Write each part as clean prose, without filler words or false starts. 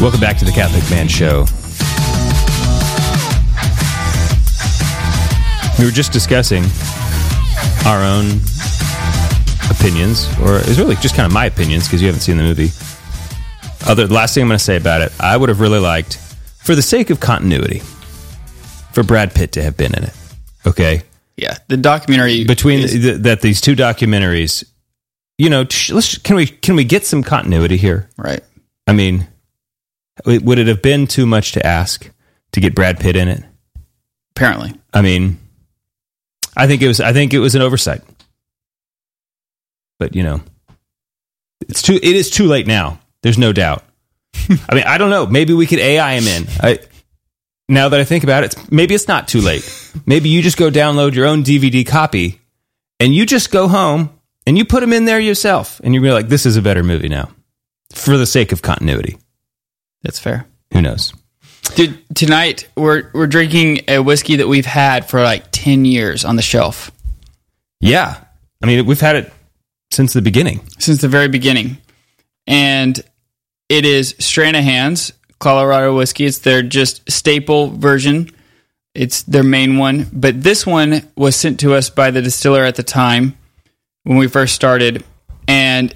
Welcome back to the Catholic Man Show. We were just discussing our own opinions, or it's really just kind of my opinions because you haven't seen the movie. The last thing I'm going to say about it, I would have really liked, for the sake of continuity, for Brad Pitt to have been in it. Okay? Yeah, the documentary between these two documentaries, you know, can we get some continuity here? Right. I mean, would it have been too much to ask to get Brad Pitt in it? Apparently. I mean, I think it was an oversight. But, you know, it is too late now. There's no doubt. I mean, I don't know. Maybe we could AI him in. Now that I think about it, maybe it's not too late. Maybe you just go download your own DVD copy and you just go home and you put him in there yourself. And you're like, this is a better movie now for the sake of continuity. That's fair. Who knows? Dude, tonight we're drinking a whiskey that we've had for like 10 years on the shelf. Yeah. I mean, we've had it since the beginning. Since the very beginning. And it is Stranahan's Colorado whiskey. It's their just staple version. It's their main one. But this one was sent to us by the distiller at the time when we first started. And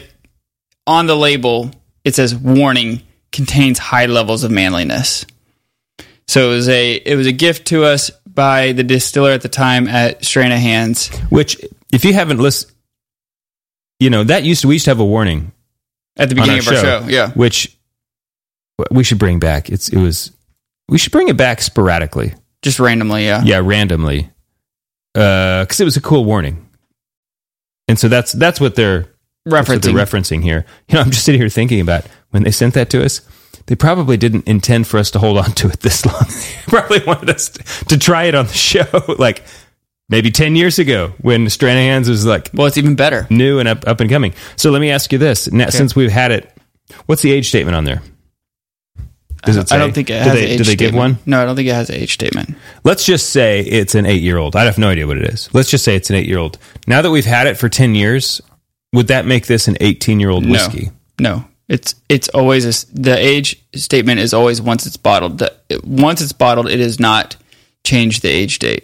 on the label, it says, warning, contains high levels of manliness. So it was a gift to us by the distiller at the time at Stranahan's. Which, if you haven't listened, you know, we used to have a warning at the beginning of our show. Yeah. Which we should bring back. We should bring it back sporadically. Just randomly, yeah. Yeah, randomly. Because it was a cool warning. And so that's what they're referencing here. You know, I'm just sitting here thinking about when they sent that to us, they probably didn't intend for us to hold on to it this long. They probably wanted us to try it on the show, like maybe 10 years ago when Stranahan's was like... Well, it's even better. New and up and coming. So let me ask you this. Now, since we've had it, what's the age statement on there? Does it say? I don't think it has an age statement. Do they give one? No, I don't think it has an age statement. Let's just say it's an 8-year-old. I have no idea what it is. Let's just say it's an 8-year-old. Now that we've had it for 10 years, would that make this an 18-year-old whiskey? No. It's always the age statement is always once it's bottled. Once it's bottled, it does not change the age date.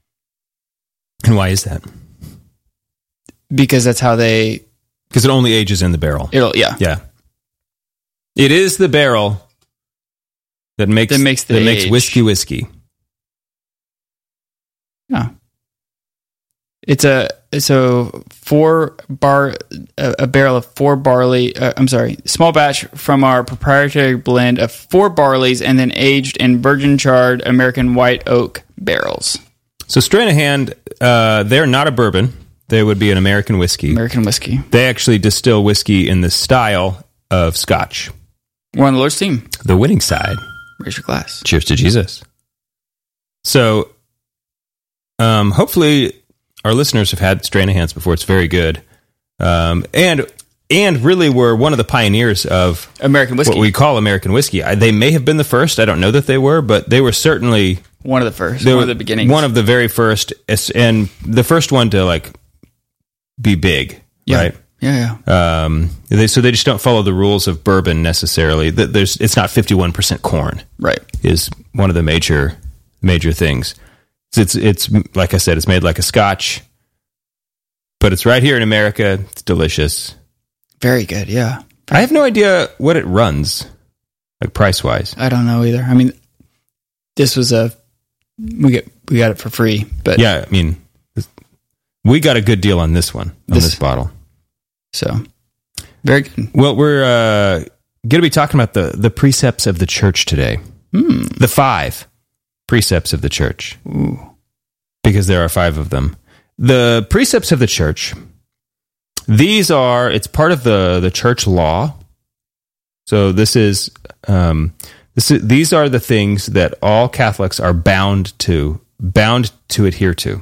And why is that? Because that's how they... Because it only ages in the barrel. Yeah. It is the barrel that makes whiskey. Yeah. It's a barrel of 4 barley. Small batch from our proprietary blend of 4 barleys, and then aged in virgin charred American white oak barrels. So Stranahan, they're not a bourbon. They would be an American whiskey. They actually distill whiskey in the style of Scotch. We're on the Lord's team. The winning side. Raise your glass. Cheers to Jesus. So, hopefully, our listeners have had Stranahan's before. It's very good, and really were one of the pioneers of American whiskey. What we call American whiskey. They may have been the first. I don't know that they were, but they were certainly one of the first. One of the beginnings. One of the very first, and the first one to like be big. Yeah. Right. Yeah. They just don't follow the rules of bourbon necessarily. It's not 51% corn. Right. Is one of the major things. It's like I said, it's made like a Scotch, but it's right here in America. It's delicious. Very good. Yeah. I have no idea what it runs, like price wise. I don't know either. I mean, this was we got it for free, but yeah, I mean, we got a good deal on this one, on this bottle. So, very good. Well, we're going to be talking about the precepts of the church today. The 5 precepts of the church. Ooh. Because there are 5 of them. The precepts of the church, it's part of the church law. So these are the things that all Catholics are bound to adhere to.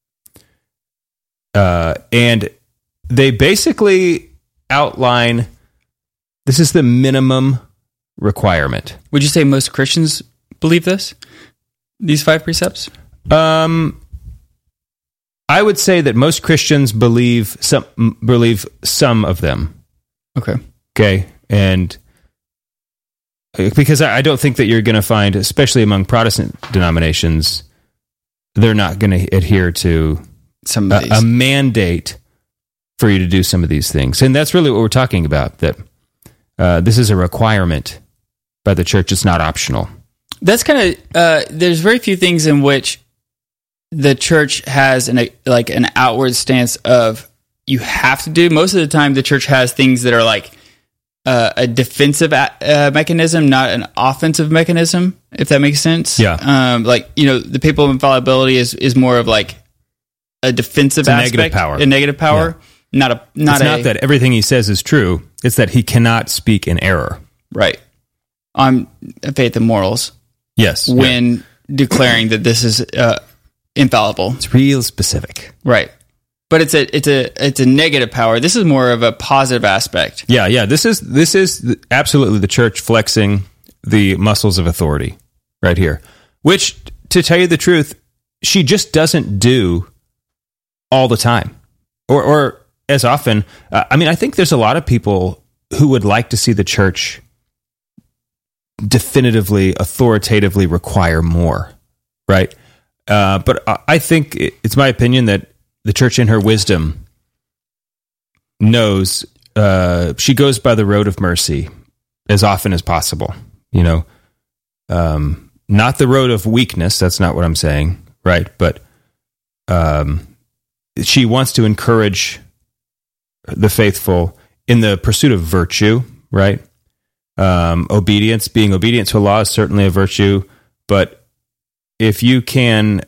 And they basically outline, this is the minimum requirement. Would you say most Christians believe this? These 5 precepts? I would say that most Christians believe some of them. Okay. Okay. And because I don't think that you're going to find, especially among Protestant denominations, they're not going to adhere to Some of these. a mandate for you to do some of these things. And that's really what we're talking about, that this is a requirement by the church. It's not optional. That's kind of, there's very few things in which the church has an outward stance of you have to do. Most of the time, the church has things that are like a defensive mechanism, not an offensive mechanism, if that makes sense. Yeah. The papal infallibility is more of like a defensive aspect. A negative power. Yeah. It's not that everything he says is true. It's that he cannot speak in error. Right. On faith and morals. Yes. When declaring that this is infallible. It's real specific. Right. But it's a negative power. This is more of a positive aspect. Yeah. This is absolutely the church flexing the muscles of authority right here. Which, to tell you the truth, she just doesn't do all the time, or as often. I think there's a lot of people who would like to see the church definitively, authoritatively require more, right? But I think it's my opinion that the church, in her wisdom, knows she goes by the road of mercy as often as possible. Not the road of weakness. That's not what I'm saying, right? But she wants to encourage the faithful in the pursuit of virtue, right? Obedience, being obedient to a law is certainly a virtue, but if you can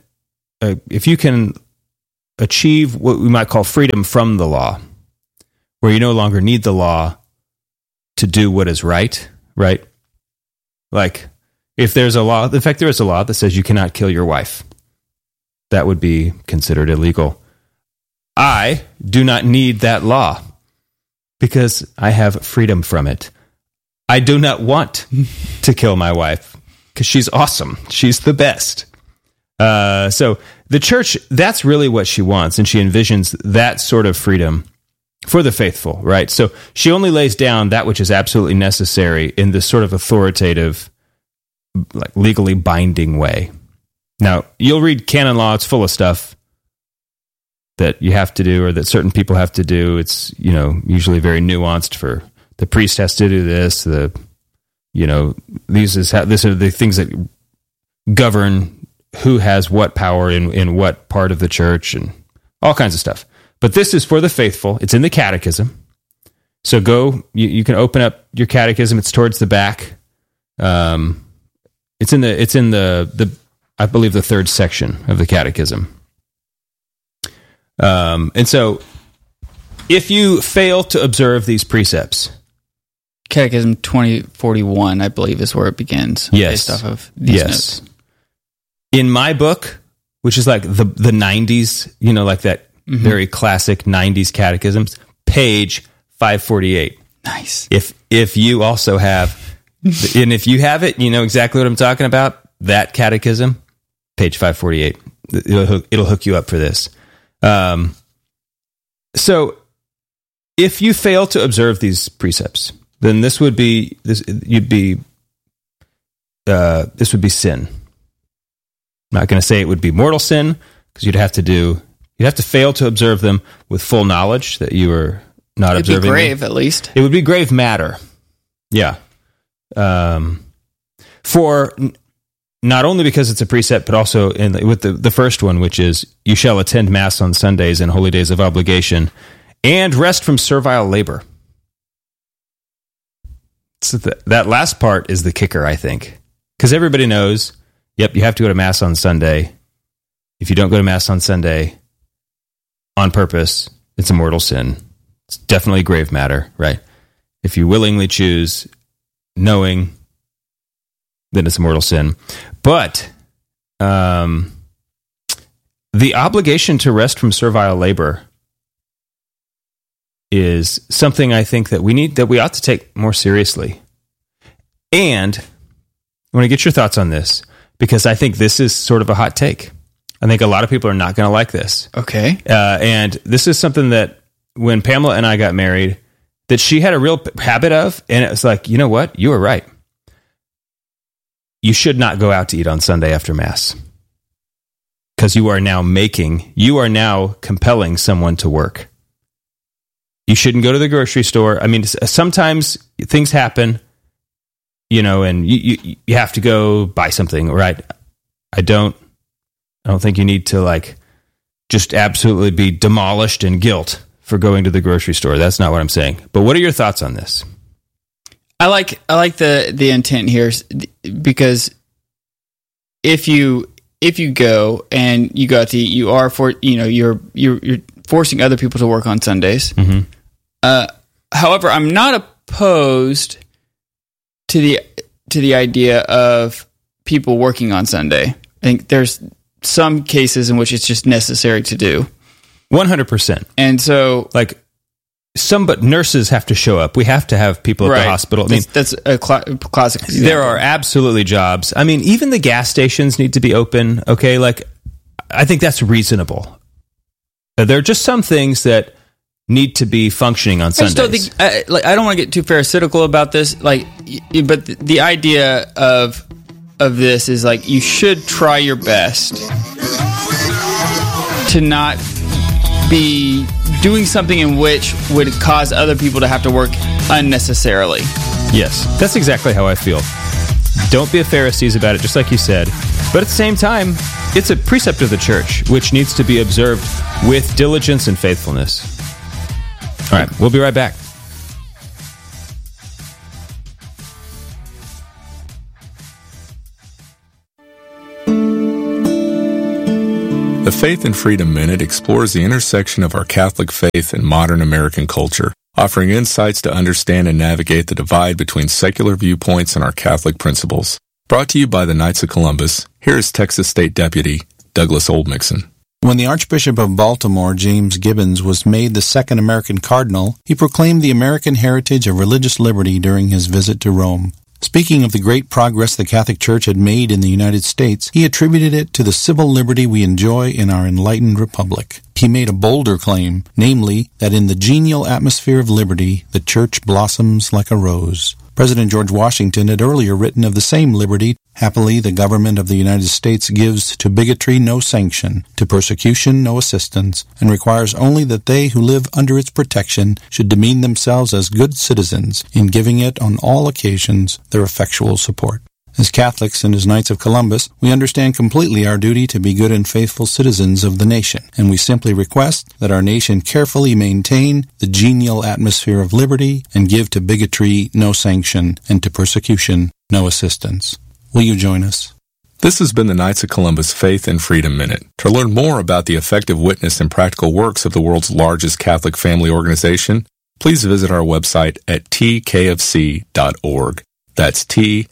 achieve what we might call freedom from the law, where you no longer need the law to do what is right? Like, if there's a law, in fact, there is a law that says you cannot kill your wife. That would be considered illegal. I do not need that law because I have freedom from it. I do not want to kill my wife because she's awesome. She's the best. So the church, that's really what she wants, and she envisions that sort of freedom for the faithful, right? So she only lays down that which is absolutely necessary in this sort of authoritative, like legally binding way. Now, you'll read canon law, it's full of stuff that you have to do or that certain people have to do. It's, usually very nuanced for the priest has to do this, these are the things that govern who has what power in what part of the church and all kinds of stuff. But this is for the faithful. It's in the catechism. So you can open up your catechism. It's towards the back. It's in the I believe the third section of the catechism. And so if you fail to observe these precepts, Catechism 2041, I believe, is where it begins. Yes. Based off of these notes. In my book, which is like the 90s, like that very classic 90s catechisms, page 548. Nice. If you also have, and if you have it, you know exactly what I'm talking about, that catechism, page 548. It'll hook you up for this. So if you fail to observe these precepts, then this would be sin. I'm not going to say it would be mortal sin, because you'd have to fail to observe them with full knowledge that you are not observing. It'd be grave, at least. It would be grave matter. Yeah. For not only because it's a precept, but also with the first one, which is, you shall attend Mass on Sundays and holy days of obligation, and rest from servile labor. So that last part is the kicker, I think. Because everybody knows, yep, you have to go to Mass on Sunday. If you don't go to Mass on Sunday on purpose, it's a mortal sin. It's definitely grave matter, right? If you willingly choose, knowing, then it's a mortal sin. But the obligation to rest from servile labor is something I think that we ought to take more seriously. And I want to get your thoughts on this, because I think this is sort of a hot take. I think a lot of people are not going to like this. Okay. And this is something that when Pamela and I got married, that she had a real habit of, and it was like, you know what? You were right. you should not go out to eat on Sunday after Mass. Because you are now compelling someone to work. You shouldn't go to the grocery store. I mean, sometimes things happen, and you have to go buy something, right? I don't think you need to just absolutely be demolished in guilt for going to the grocery store. That's not what I'm saying. But what are your thoughts on this? I like the intent here, because if you go and you go out to eat, you are you're forcing other people to work on Sundays. Mm-hmm. However, I'm not opposed to the idea of people working on Sunday. I think there's some cases in which it's just necessary to do. 100%. And so, nurses have to show up. We have to have people at the hospital. That's a classic example. There are absolutely jobs. I mean, even the gas stations need to be open. Okay, I think that's reasonable. There are just some things that need to be functioning on Sundays. I just don't think, I don't want to get too pharisaical about this. But the idea of this is you should try your best to not be doing something in which would cause other people to have to work unnecessarily. Yes, that's exactly how I feel. Don't be a Pharisee about it, just like you said. But at the same time, it's a precept of the church, which needs to be observed with diligence and faithfulness. All right, we'll be right back. The Faith and Freedom Minute explores the intersection of our Catholic faith and modern American culture, offering insights to understand and navigate the divide between secular viewpoints and our Catholic principles. Brought to you by the Knights of Columbus, here is Texas State Deputy Douglas Oldmixon. When the Archbishop of Baltimore, James Gibbons, was made the second American cardinal, he proclaimed the American heritage of religious liberty during his visit to Rome. Speaking of the great progress the Catholic Church had made in the United States, he attributed it to the civil liberty we enjoy in our enlightened republic. He made a bolder claim, namely, that in the genial atmosphere of liberty, the Church blossoms like a rose. President George Washington had earlier written of the same liberty. Happily, the government of the United States gives to bigotry no sanction, to persecution no assistance, and requires only that they who live under its protection should demean themselves as good citizens in giving it on all occasions their effectual support. As Catholics and as Knights of Columbus, we understand completely our duty to be good and faithful citizens of the nation, and we simply request that our nation carefully maintain the genial atmosphere of liberty and give to bigotry no sanction and to persecution no assistance. Will you join us? This has been the Knights of Columbus Faith and Freedom Minute. To learn more about the effective witness and practical works of the world's largest Catholic family organization, please visit our website at tkfc.org. That's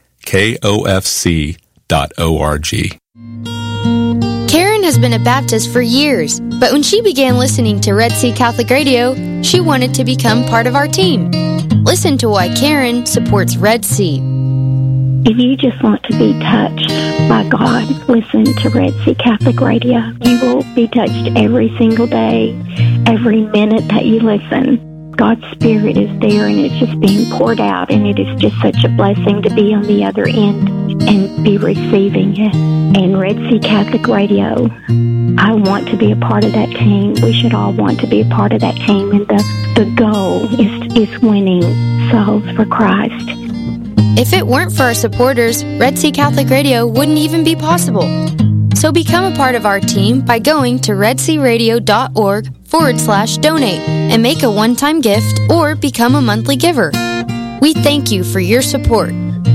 tkofc.org. Karen has been a Baptist for years, but when she began listening to Red Sea Catholic Radio, she wanted to become part of our team. Listen to why Karen supports Red Sea. If you just want to be touched by God, listen to Red Sea Catholic Radio. You will be touched every single day, every minute that you listen. God's Spirit is there, and it's just being poured out, and it is just such a blessing to be on the other end and be receiving it. And Red Sea Catholic Radio, I want to be a part of that team. We should all want to be a part of that team, and the goal is winning souls for Christ. If it weren't for our supporters, Red Sea Catholic Radio wouldn't even be possible. So become a part of our team by going to redsearadio.org/donate and make a one-time gift or become a monthly giver. We thank you for your support.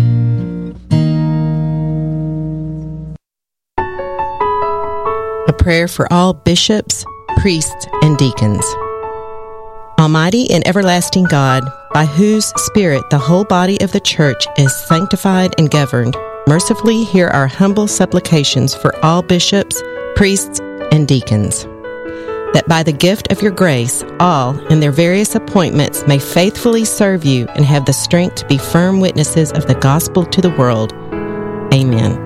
A prayer for all bishops, priests, and deacons. Almighty and everlasting God, by whose Spirit the whole body of the Church is sanctified and governed, mercifully hear our humble supplications for all bishops, priests, and deacons, that by the gift of your grace, all in their various appointments may faithfully serve you and have the strength to be firm witnesses of the gospel to the world. Amen.